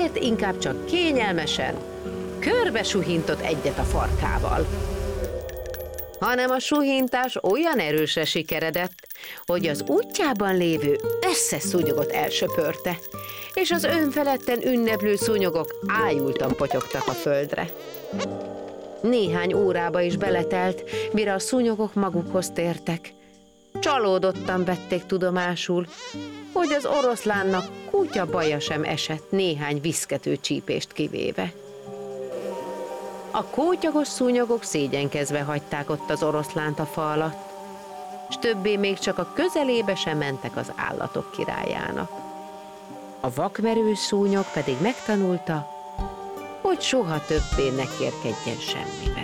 inkább csak kényelmesen körbe suhintott egyet a farkával. Hanem a suhintás olyan erősre sikeredett, hogy az útjában lévő összes szúnyogot elsöpörte, és az önfeledten ünneplő szúnyogok ájultan potyogtak a földre. Néhány órába is beletelt, mire a szúnyogok magukhoz tértek. Csalódottan vették tudomásul, hogy az oroszlánnak kutya baja sem esett néhány viszkető csípést kivéve. A kótyagos szúnyogok szégyenkezve hagyták ott az oroszlánt a fa alatt, s többé még csak a közelébe sem mentek az állatok királyának. A vakmerő szúnyog pedig megtanulta, hogy soha többé ne kérkedjen semmivel.